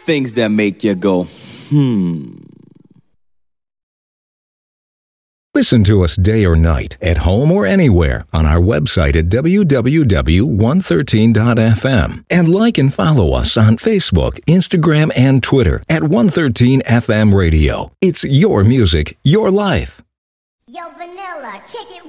Things that make you go, Listen to us day or night, at home or anywhere, on our website at www.113.fm. And like and follow us on Facebook, Instagram, and Twitter at 113FM Radio. It's your music, your life. Yo, Vanilla, kick it